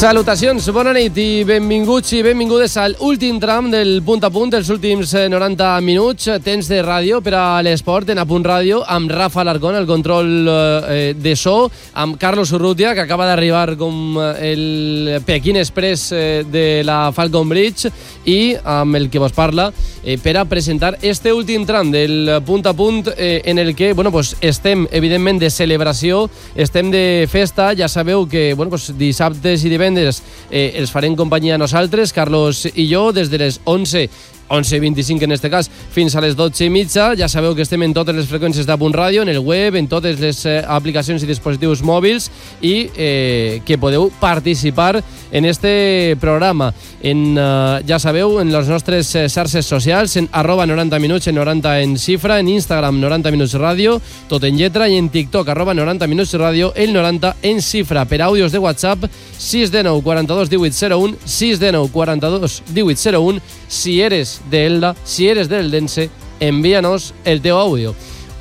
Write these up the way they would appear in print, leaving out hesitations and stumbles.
Salutacions, bona nit i benvinguts i benvingudes a l'últim tram del Punt a Punt, els últims 90 minuts, temps de ràdio per a l'esport en A Punt Ràdio, amb Rafa Alarcón, el control de so, amb Carlos Urrutia, que acaba d'arribar com el Peking Express de la Falcon Bridge, i amb el que vos parla per a presentar este últim tram del Punt a Punt, en el que estem, evidentment, de celebració, estem de festa. Ja sabeu que dissabtes i divendres els farem companyia a nosaltres, Carlos i jo, des de les 11:25 en este cas, fins a les 12:30. Ja sabeu que estem en totes les freqüències d'A Punt Ràdio, en el web, en totes les aplicacions i dispositius mòbils, i que podeu participar en este programa. Ja sabeu, en les nostres xarxes socials, en @90 minuts, en 90 en xifra, en Instagram 90 minuts ràdio, tot en lletra, i en TikTok @90 minuts ràdio, el 90 en xifra. Per àudios de WhatsApp, 619 42 18 01, 619 42 18 01. Si eres de Elda, si eres de Eldense, envíanos el teu àudio.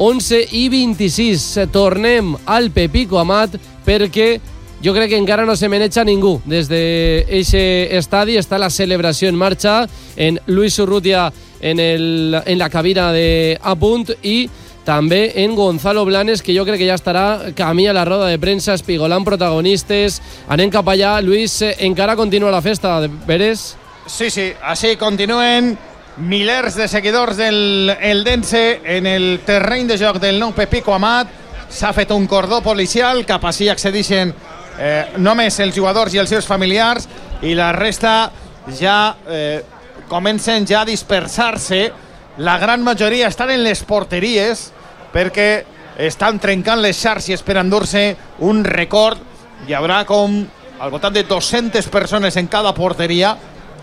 11:26, tornem al Pepico Amat, perquè jo crec que encara no se meneja ningú. Des d'aquest estadi està la celebració en marxa, en Luis Urrutia en la cabina de A Punt, i també en Gonzalo Blanes, que jo crec que ja estarà camí a la roda de premsa, espigolant protagonistes. Anem cap allà. Luis, encara continua la festa, veres? Sí, així continuen milers de seguidors del Eldense en el terreny de joc del nou Pepico Amat. S'ha fet un cordó policial, cap així accedeixen només els jugadors i els seus familiars, i la resta ja comencen ja a dispersar-se. La gran majoria estan en les porteries perquè estan trencant les xarxes per endur-se un record. Hi haurà com al voltant de 200 persones en cada porteria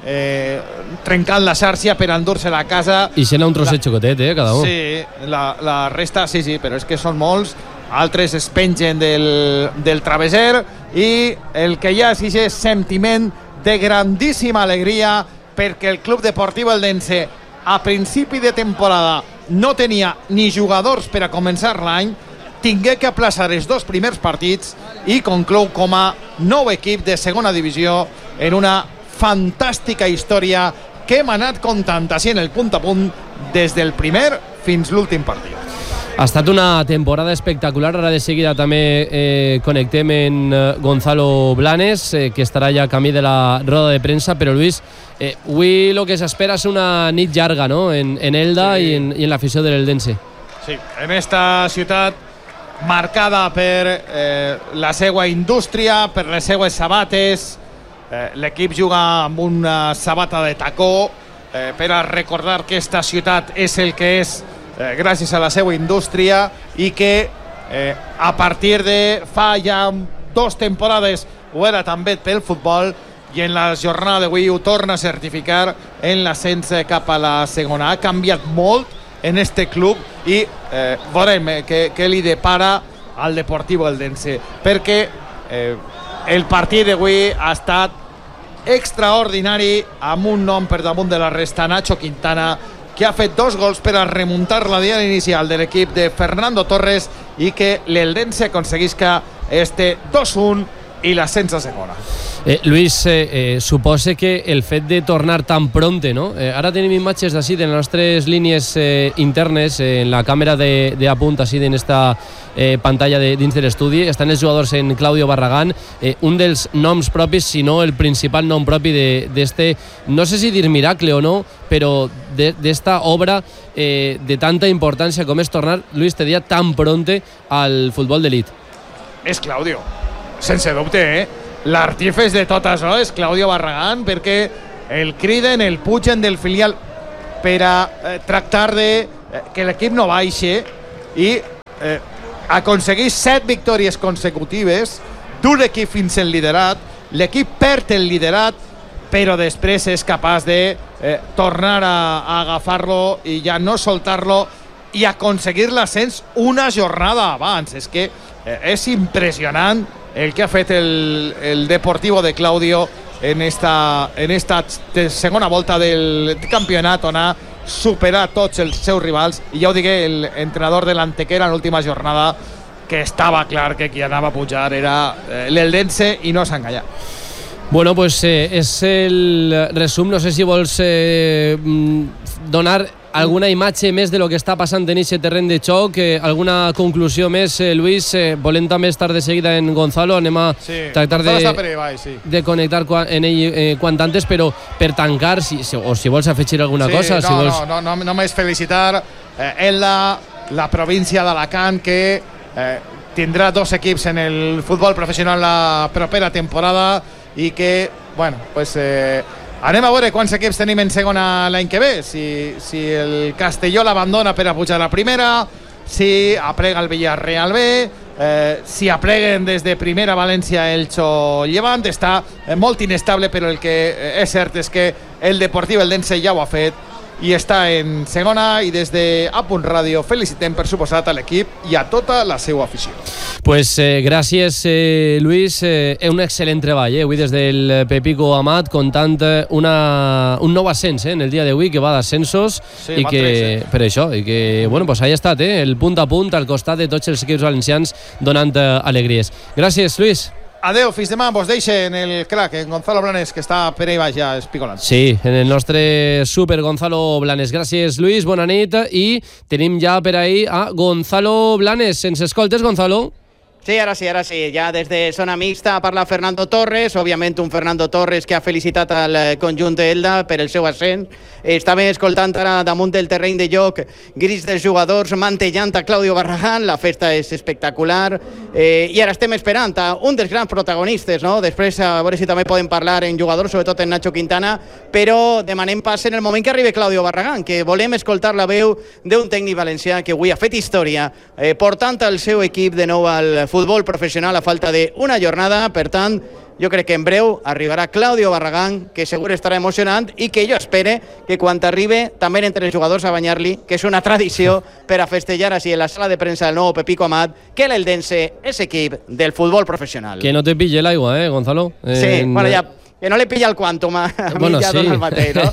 trencant la xarxa per endur-se a casa. I serà un trosset xocotet, cada un. Sí, la resta sí, però és que són molts. Altres es pengen del travesser, i el que hi ha és aquest sentiment de grandíssima alegria perquè el Club Deportiu Eldense a principi de temporada no tenia ni jugadors per a començar l'any, tingué que aplaçar els dos primers partits i conclou com a nou equip de segona divisió en una fantàstica història que hem anat contant així en el Punt a Punt des del primer fins l'últim partit. Ha estat una temporada espectacular. Ara de seguida també connectem en Gonzalo Blanes, que estarà ja camí de la roda de premsa. Però Luis, avui el que s'espera és una nit llarga, no?, en Elda, sí, i en l'afició de l'Eldense. Sí, en esta ciutat marcada per la seva indústria, per les seues sabates. L'equip juga amb una sabata de tacó per a recordar que esta ciutat és el que és gràcies a la seva indústria, i que a partir de fa ja 2 temporades ho era també pel futbol, i en la jornada d'avui ho torna a certificar en l'ascens cap a la segona. Ha canviat molt en este club, i veurem què li depara al Deportivo Eldense, perquè el partit d'avui ha estat extraordinari, amb un nom per damunt de la resta, Nacho Quintana, que ha fet 2 gols per a remuntar la diada inicial de l'equip de Fernando Torres, i que l'Eldense aconseguisca este 2-1 i l'ascens a segona. Luis, suposa que el fet de tornar tan pronte, no? Ara tenim imatges d'ací de les nostres línies internes, en la càmera de A Punt, així en esta pantalla dins de l'estudi. Estan els jugadors en Claudio Barragán, un dels noms propis, si no el principal nom propi d'este, no sé si dir miracle o no, però d'esta obra de tanta importància com és tornar, Luis, te dia tan pronte al futbol d'elit. És Claudio, sense dubte, l'artífex de tot això és Claudio Barragán, perquè el criden, el pugen del filial per a tractar de que l'equip no baixi, i aconseguir 7 victòries consecutives, dur l'equip fins al liderat. L'equip perd el liderat, però després és capaç de tornar a agafar-lo i ja no soltar-lo, i aconseguir l'ascens una jornada abans. És que és impressionant el que ha fet el Deportivo de Claudio en esta segona volta del campionat, on ha superat tots els seus rivals, i ja ho digué l'entrenador de l'Antequera en l'última jornada, que estava clar que qui anava a pujar era l'Eldense, i no s'ha enganyat. Bueno, pues és el resum. No sé si vols donar alguna imatge més de lo que està passant en aquest terreny de xoc, alguna conclusió més, Luis. Volem també estar de seguida en Gonzalo, anem a tractar de connectar en ell quant antes, però per tancar, o si vols afegir alguna cosa. No, només felicitar la província d'Alacant, que tindrà 2 equips en el futbol professional la propera temporada i que, bueno, pues anem a veure quants equips tenim en segona l'any que ve, si el Castelló l'abandona per a pujar a la primera, si aplega el Villarreal B, si apleguen des de primera València, Elche o Llevant. Està molt inestable, però el que és cert és que el Deportiu Eldense ja ho ha fet i està en segona, i des de Apunt Ràdio felicitem, per suposat, a l'equip i a tota la seva afició. Pues gràcies, Luis, un excel·lent treball avui des del Pepico Amat, contant un nou ascens en el dia d'avui, que va d'ascensos, i que per això, i que bueno, pues ha estat el punt a punt al costat de tots els equips valencians donant alegries. Gràcies, Luis. Adeu, fins demà. Vos deixen el crack, en Gonzalo Blanes, que està per ahí baix ja espigolant. Sí, en el nostre super Gonzalo Blanes. Gràcies, Luis, bona nit. I tenim ja per ahí a Gonzalo Blanes. Ens escoltes, Gonzalo? Sí, ara sí. Ja des de zona mixta parla Fernando Torres, òbviament un Fernando Torres que ha felicitat al conjunt d'Elda per el seu ascens. Estàvem escoltant ara damunt del terreny de joc grits dels jugadors mantellant a Claudio Barragán. La festa és espectacular i ara estem esperant a un dels grans protagonistes, no? Després a veure si també podem parlar en jugadors, sobretot en Nacho Quintana, però demanem pas en el moment que arribi Claudio Barragán, que volem escoltar la veu d'un tècnic valencià que avui ha fet història portant el seu equip de nou al futbol professional a falta d'una jornada. Per tant, jo crec que en breu arribarà Claudio Barragán, que segur estarà emocionant i que jo espere que quan arribi també entre els jugadors a banyar-li, que és una tradició per a festejar així en la sala de premsa del nou Pepico Amat, que l'Eldense és equip del futbol professional. Que no te pille l'aigua, Gonzalo? Sí, bueno, ja... Que no le pilla el quantum a mi ja dona el mateix, no?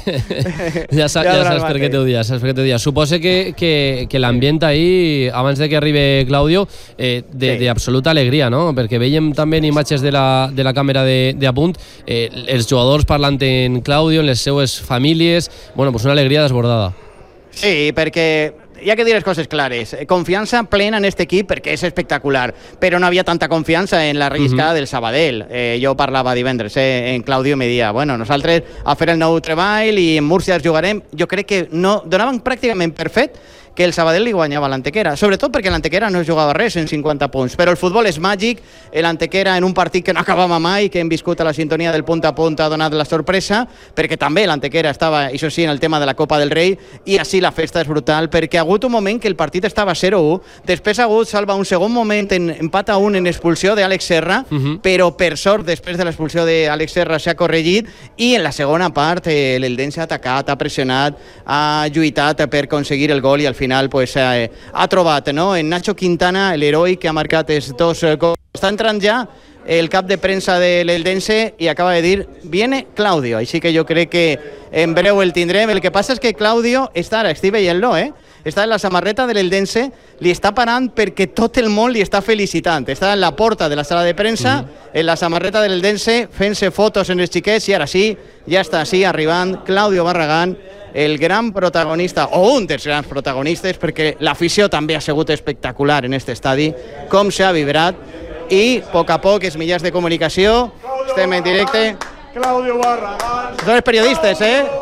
ja saps per què t'ho dia. Suposo que l'ambient ahir, abans de que arribi Claudio, d'absoluta alegria, no? Perquè veiem també imatges de la càmera d'Apunt, els jugadors parlant en Claudio, en les seues famílies, bueno, pues una alegria desbordada. Sí, perquè hi ha que dir les coses clares. Confiança plena en aquest equip perquè és espectacular, però no havia tanta confiança en la relliscada del Sabadell. Jo parlava divendres en Claudio i me dia, bueno, nosaltres a fer el nou treball i en Múrcia jugarem. Jo crec que no donaven pràcticament per fet que el Sabadell li guanyava l'Antequera, sobretot perquè l'Antequera no jugava res en 50 punts, però el futbol és màgic. L'Antequera, en un partit que no acabava mai, que hem viscut a la sintonia del punt a punt, ha donat la sorpresa, perquè també l'Antequera estava, això sí, en el tema de la Copa del Rei, i així la festa és brutal, perquè ha hagut un moment que el partit estava 0-1, després ha hagut, Salva, un segon moment en empat a 1 en expulsió d'Àlex Serra, però per sort, després de l'expulsió d'Àlex Serra s'ha corregit, i en la segona part l'Eldense ha atacat, ha pressionat, ha lluitat per aconseguir el gol, i al final pues, ha trobat, no? En Nacho Quintana, l'heroi que ha marcat els 2 gols. Està entrant ja el cap de premsa de l'Eldense i acaba de dir, viene Claudio, així que jo crec que en breu el tindrem. El que passa és que Claudio està ara, estic veient-lo, està en la samarreta de l'Eldense, li està parant perquè tot el món li està felicitant. Està en la porta de la sala de premsa, en la samarreta de l'Eldense, fent-se fotos en els xiquets, i ara sí, ja està així arribant Claudio Barragán, el gran protagonista, o un dels grans protagonistes, perquè l'afició també ha sigut espectacular en aquest estadi, com s'ha vibrat, i a poc els mitjans de comunicació, estem en directe. Claudio Barragán. Són els periodistes,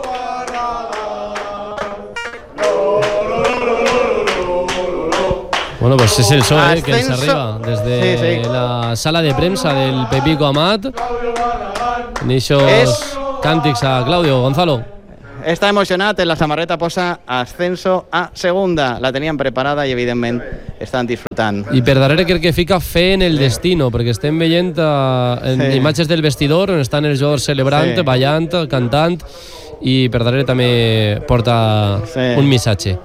Bueno, pues es el so que ens arriba desde la sala de prensa del Pepico Amat. En esos càntics a Claudio. Gonzalo. Està emocionat, en la samarreta posa ascenso a segunda. La tenien preparada i, evidentment, estan disfrutant. I per darrere crec que fica fe en el destino, perquè estem veient imatges del vestidor on estan els jugadors celebrant, ballant, cantant, i per darrere també porta un missatge.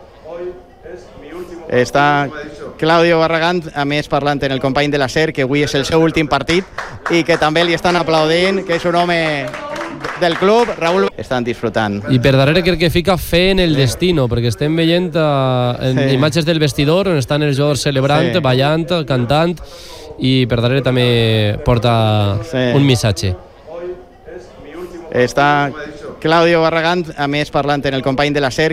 Està Claudio Barragán, a més parlant en el company de la SER, que avui és el seu últim partit i que també li estan aplaudint, que és un home del club. Raúl, estan disfrutant. I per darrere crec que fica fe en el destino, perquè estem veient imatges del vestidor on estan els jugadors celebrant, ballant, cantant, i per darrere també porta un missatge. Està Claudio Barragán, a més parlant en el company de la SER,